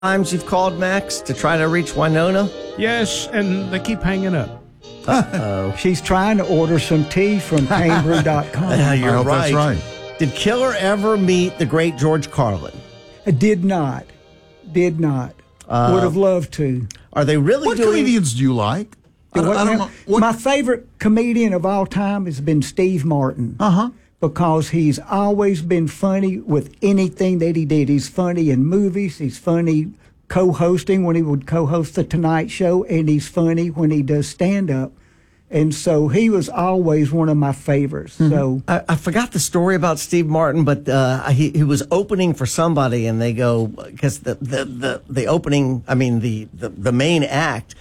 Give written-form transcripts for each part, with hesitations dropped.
times you've called, Max, to try to reach Winona? Yes, and they keep hanging up. She's trying to order some tea from CaneBrew.com. You're I hope right. that's right. Did Killer ever meet the great George Carlin? I did not. Would have loved to. Are they really What doing... comedians do you like? I don't know. My favorite comedian of all time has been Steve Martin. Because he's always been funny with anything that he did. He's funny in movies. He's funny co-hosting when he would co-host The Tonight Show, and he's funny when he does stand-up. And so he was always one of my favorites. So I forgot the story about Steve Martin, but he was opening for somebody, and they go, because the opening, I mean the main act,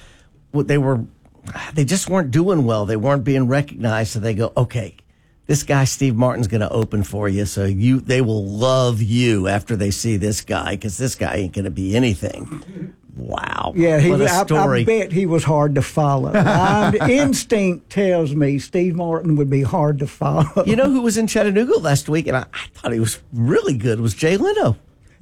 they just weren't doing well. They weren't being recognized. So they go, okay, this guy Steve Martin's going to open for you, so they will love you after they see this guy, because this guy ain't going to be anything. Wow. yeah, what a story. I bet he was hard to follow. Instinct tells me Steve Martin would be hard to follow. You know who was in Chattanooga last week, and I thought he was really good, was Jay Leno.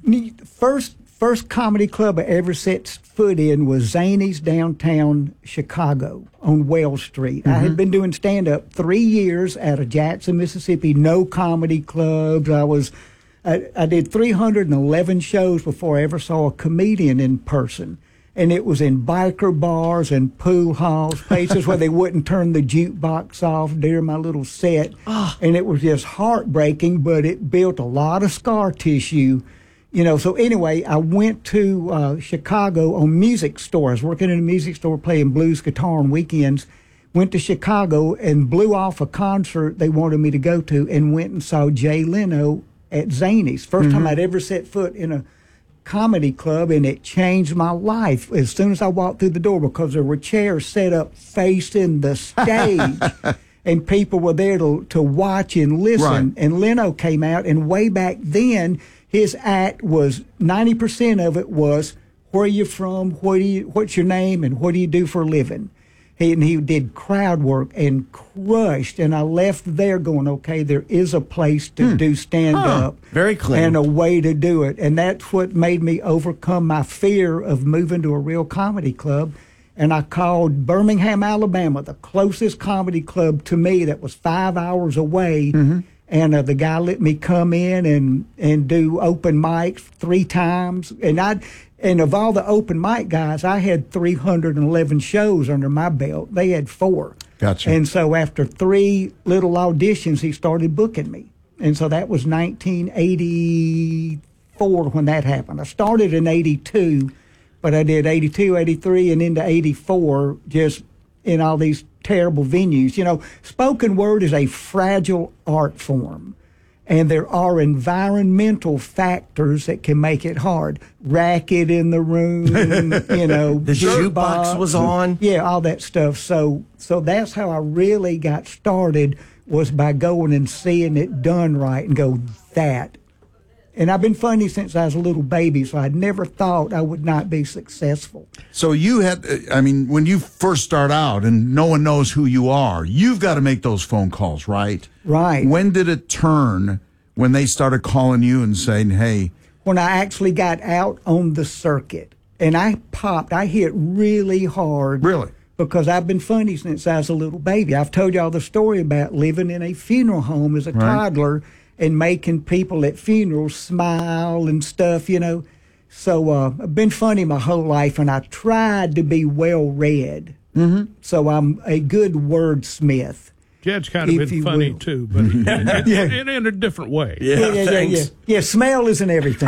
First comedy club I ever set foot in was Zany's downtown Chicago on Wells Street. I had been doing stand-up 3 years out of Jackson, Mississippi, no comedy clubs. I did 311 shows before I ever saw a comedian in person. And it was in biker bars and pool halls, places where they wouldn't turn the jukebox off during my little set. And it was just heartbreaking, but it built a lot of scar tissue. You know, so anyway, I went to Chicago on music store. I was working in a music store playing blues guitar on weekends. Went to Chicago and blew off a concert they wanted me to go to, and went and saw Jay Leno at Zany's. First time I'd ever set foot in a comedy club, and it changed my life as soon as I walked through the door, because there were chairs set up facing the stage. And people were there to watch and listen. Right. And Leno came out, and way back then, his act was 90% of it was, where are you from, what's your name, and what do you do for a living? He did crowd work and crushed. And I left there going, okay, there is a place to do stand-up. Very clean. And a way to do it. And that's what made me overcome my fear of moving to a real comedy club. And I called Birmingham, Alabama, the closest comedy club to me that was 5 hours away. And the guy let me come in and do open mics 3 times. And of all the open mic guys, I had 311 shows under my belt. They had 4. Gotcha. And so after 3 little auditions, he started booking me. And so that was 1984 when that happened. I started in 82, but I did 82, 83, and into 84 just in all these terrible venues. You know, spoken word is a fragile art form, and there are environmental factors that can make it hard. Racket in the room, you know. The jukebox was on. Yeah, all that stuff. So that's how I really got started, was by going and seeing it done right and go, that. And I've been funny since I was a little baby, so I'd never thought I would not be successful. So you had, I mean, when you first start out and no one knows who you are, you've got to make those phone calls, right? Right. When did it turn when they started calling you and saying, hey? When I actually got out on the circuit, and I hit really hard. Really? Because I've been funny since I was a little baby. I've told y'all the story about living in a funeral home as a toddler and making people at funerals smile and stuff, you know. So I've been funny my whole life, and I tried to be well-read. So I'm a good wordsmith. Jed's kind of been funny, too, but in a different way. Yeah, smell isn't everything.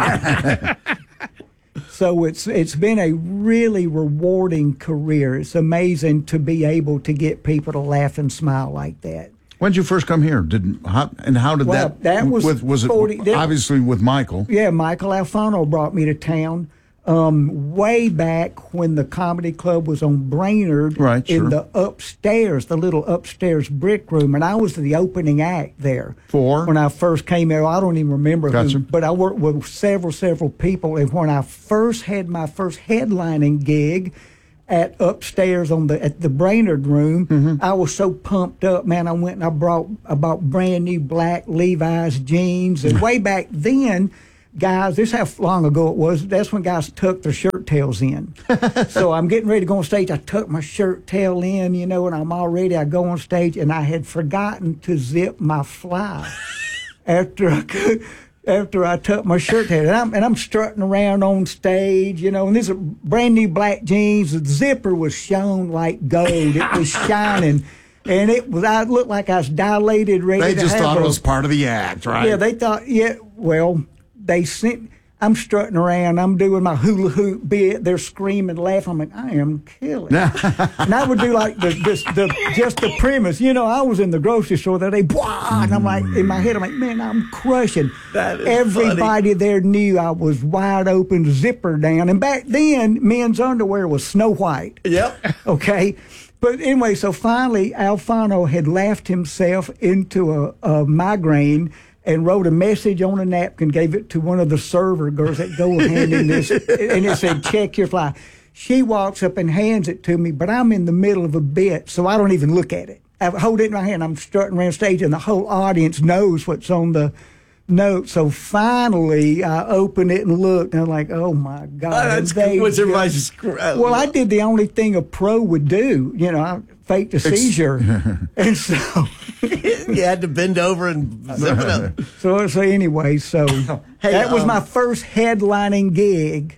So it's been a really rewarding career. It's amazing to be able to get people to laugh and smile like that. When did you first come here? How did that? That was was 40, it obviously with Michael? Yeah, Michael Alfano brought me to town way back when the comedy club was on Brainerd, in the upstairs, the little upstairs brick room, and I was the opening act there. When I first came there, I don't even remember who, but I worked with several people, and when I first had my first headlining gig at upstairs at the Brainerd room, I was so pumped up, man. I went and I bought brand new black Levi's jeans, and way back then guys, this is how long ago it was. That's when guys tucked their shirt tails in. So I'm getting ready to go on stage. I tuck my shirt tail in, and I'm all ready. I go on stage, and I had forgotten to zip my fly after I tucked my shirt tail. And I'm strutting around on stage, and these are brand new black jeans. The zipper was shone like gold. It was shining. And I looked like I was dilated, ready to have They just thought it was part of the act, right? Yeah, they thought, I'm strutting around, I'm doing my hula hoop bit, they're screaming, laughing. I'm like, I am killing it. And I would do like just the premise. I was in the grocery store that day, and I'm like, in my head, I'm like, man, I'm crushing. Everybody there knew I was wide open, zipper down. And back then, men's underwear was Snow White. Yep. Okay. But anyway, so finally, Alfano had laughed himself into a migraine and wrote a message on a napkin, gave it to one of the server girls that go handing this, and it said, check your fly. She walks up and hands it to me, but I'm in the middle of a bit, so I don't even look at it. I hold it in my hand, I'm strutting around stage, and the whole audience knows what's on the note. So finally, I opened it and looked, and I'm like, oh my God. Well, I did the only thing a pro would do. I faked a seizure. And so you had to bend over and zip it up. So anyway, that was my first headlining gig.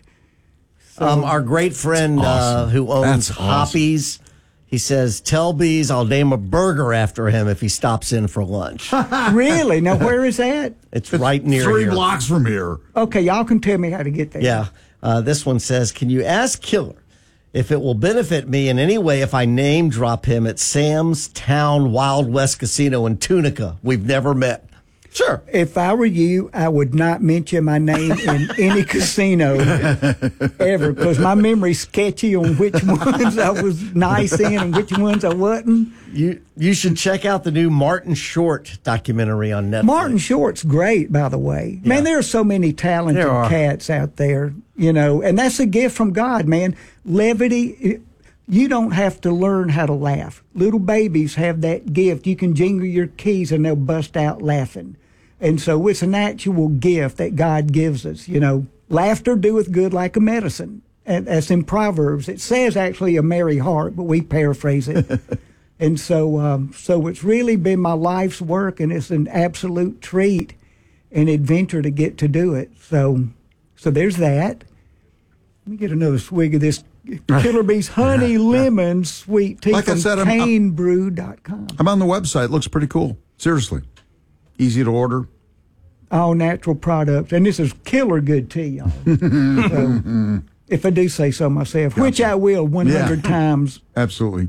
Our great friend who owns Hoppies, he says, tell Bees I'll name a burger after him if he stops in for lunch. Really? Now, where is that? It's right near 3 here. blocks from here. Okay, y'all can tell me how to get there. Yeah. This one says, can you ask Killer if it will benefit me in any way if I name drop him at Sam's Town Wild West Casino in Tunica? We've never met. Sure. If I were you, I would not mention my name in any casino ever, because my memory's sketchy on which ones I was nice in and which ones I wasn't. You should check out the new Martin Short documentary on Netflix. Martin Short's great, by the way. Yeah. Man, there are so many talented cats out there, and that's a gift from God, man. Levity. You don't have to learn how to laugh. Little babies have that gift. You can jingle your keys and they'll bust out laughing. And so it's an actual gift that God gives us. Laughter doeth good like a medicine. And that's in Proverbs. It says actually a merry heart, but we paraphrase it. And so it's really been my life's work, and it's an absolute treat and adventure to get to do it. So there's that. Let me get another swig of this Killer Bees Honey Lemon Sweet Tea from canebrew.com. I'm on the website. It looks pretty cool. Seriously. Easy to order. All natural products. And this is killer good tea, y'all. So, if I do say so myself, which I will 100 times. Absolutely.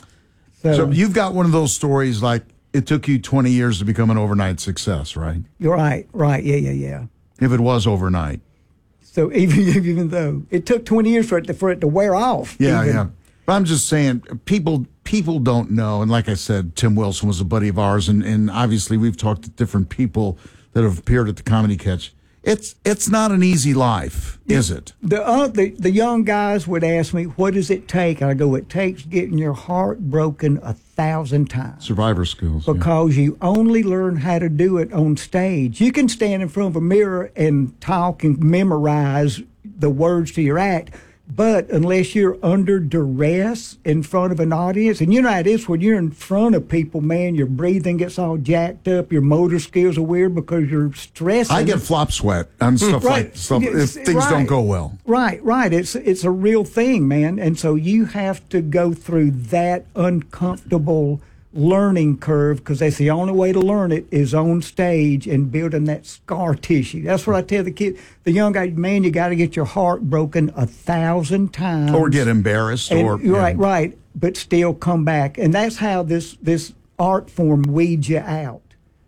So you've got one of those stories like it took you 20 years to become an overnight success, right? You're right. Yeah. If it was overnight. So even though it took 20 years for it to wear off. Yeah. But I'm just saying, people don't know. And like I said, Tim Wilson was a buddy of ours, and obviously we've talked to different people that have appeared at the Comedy Catch. It's not an easy life, is it? The young guys would ask me, what does it take? I go, it takes getting your heart broken 1,000 times. Survivor skills. Because you only learn how to do it on stage. You can stand in front of a mirror and talk and memorize the words to your act, but unless you're under duress in front of an audience, and you know how it is when you're in front of people, man, your breathing gets all jacked up, your motor skills are weird because you're stressing. I get flop sweat and stuff if things don't go well. Right. It's a real thing, man. And so you have to go through that uncomfortable learning curve, because that's the only way to learn it is on stage and building that scar tissue. That's what I tell the kid, the young guy, man, you got to get your heart broken 1,000 times. Or get embarrassed. Right. But still come back. And that's how this art form weeds you out.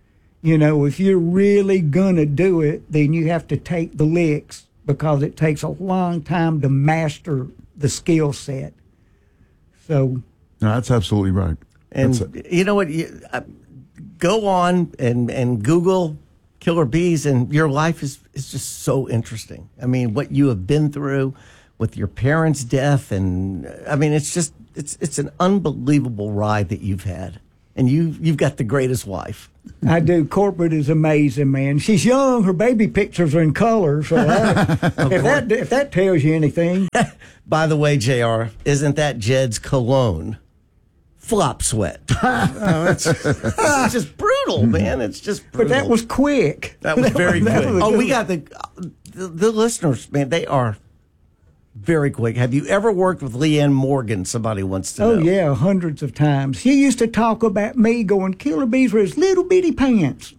If you're really going to do it, then you have to take the licks, because it takes a long time to master the skill set. So. No, that's absolutely right. And you know what? Go on and Google Killer Bees, and your life is just so interesting. I mean, what you have been through with your parents' death, and I mean, it's an unbelievable ride that you've had. and you've got the greatest wife. I do. Corporate is amazing, man. She's young. Her baby pictures are in color. So if that tells you anything. By the way, JR, isn't that Jed's cologne? Flop sweat. It's just brutal, man. It's just brutal. But that was quick. That was very quick. We got the listeners, man. They are very quick. Have you ever worked with Leanne Morgan? Somebody wants to know. Oh, yeah, hundreds of times. She used to talk about me going, Killer Bees were his little bitty pants.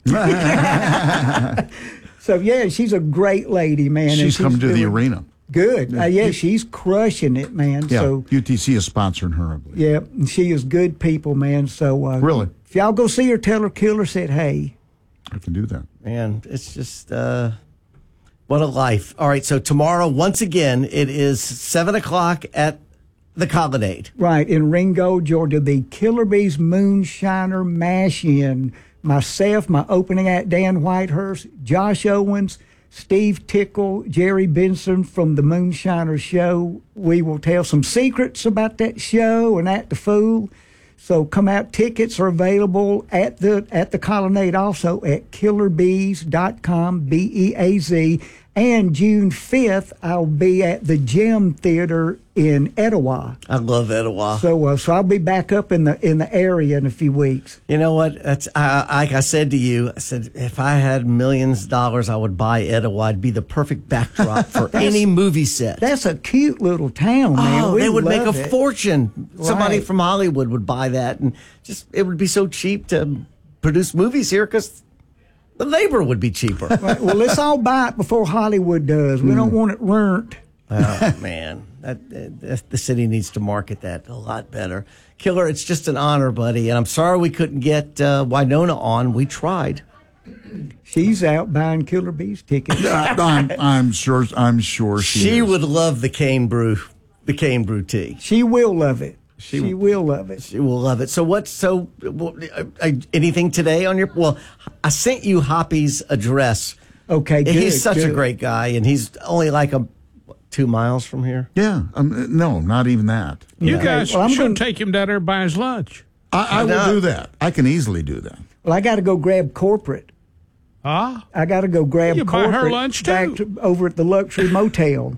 So, yeah, she's a great lady, man. She's coming to the arena. Good. Yeah, she's crushing it, man. Yeah, so UTC is sponsoring her, I believe. Yeah, and she is good people, man. So really, if y'all go see her, tell her Killer said hey. I can do that. Man, it's just what a life. All right, so tomorrow, once again, it is 7 o'clock at the Colonnade. Right, in Ringo, Georgia, the Killer Bees Moonshiner Mash-In. Myself, my opening act, Dan Whitehurst, Josh Owens, Steve Tickle, Jerry Benson from the Moonshiner Show. We will tell some secrets about that show and Act the Fool. So come out. Tickets are available at the Colonnade, also at killerbees.com, BEAZ. And June 5th, I'll be at the Gem Theater in Etowah. I love Etowah. So I'll be back up in the area in a few weeks. You know what? That's like I said to you. I said if I had millions of dollars, I would buy Etowah. It'd be the perfect backdrop for any movie set. That's a cute little town, man. Oh, they would make a it. fortune. Right. Somebody from Hollywood would buy that, and just it would be so cheap to produce movies here because the labor would be cheaper. Right. Well, let's all buy it before Hollywood does. We don't want it learnt. Oh, man. The city needs to market that a lot better. Killer, it's just an honor, buddy. And I'm sorry we couldn't get Winona on. We tried. She's out buying Killer Bees tickets. I'm sure she would love the cane brew tea. She will love it. She will love it. She will love it. So anything today on your? Well, I sent you Hoppy's address. Okay, good. He's such a great guy, and he's only like 2 miles from here. Yeah, no, not even that. You guys should take him down there and buy his lunch. I will do that. I can easily do that. Well, I got to go grab corporate. Ah? I got to go grab you corporate. buy her lunch, too? Over at the luxury motel.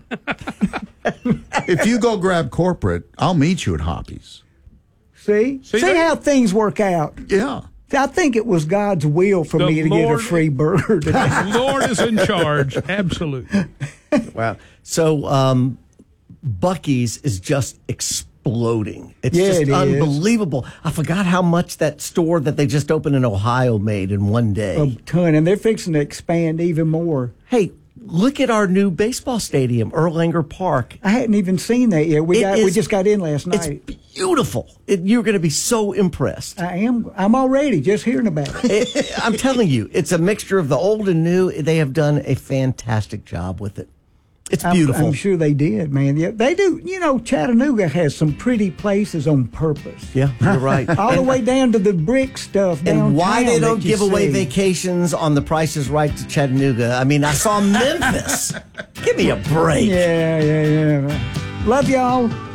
If you go grab corporate, I'll meet you at Hoppy's. See how things work out. Yeah. I think it was God's will for me to get a free burger today. The Lord is in charge. Absolutely. Wow. So Buc-ee's is just exploding. It's just unbelievable. I forgot how much that store that they just opened in Ohio made in one day. A ton, and they're fixing to expand even more. Hey, look at our new baseball stadium, Erlanger Park. I hadn't even seen that yet. We just got in last night. It's beautiful. You're going to be so impressed. I am. I'm already just hearing about it. I'm telling you, it's a mixture of the old and new. They have done a fantastic job with it. It's beautiful. I'm sure they did, man. Yeah, they do. You know, Chattanooga has some pretty places on purpose. Yeah, you're right. All the way down to the brick stuff downtown. And why they don't give away vacations on The Price is Right to Chattanooga. I mean, I saw Memphis. Give me a break. Yeah. Love y'all.